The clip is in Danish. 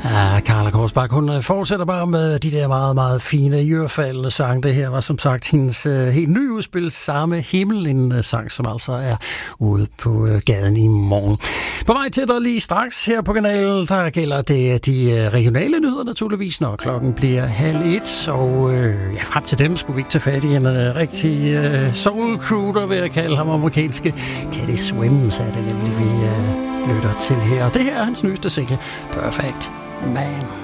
Ja, Carla Korsbak, hun fortsætter bare med de der meget, meget fine, ørefaldende sang. Det her var som sagt hendes helt nye udspil, Samme Himmel, en sang, som altså er ude på gaden i morgen. På vej til dig lige straks her på kanalen, der gælder det de regionale nyheder naturligvis, når klokken bliver 12:30. Og ja, frem til dem skulle vi ikke tage fat i en rigtig soul recruiter, vil jeg kalde ham, amerikanske Teddy Swims, er det nemlig, vi lytter til her. Og det her er hans nyeste single, Perfect Man.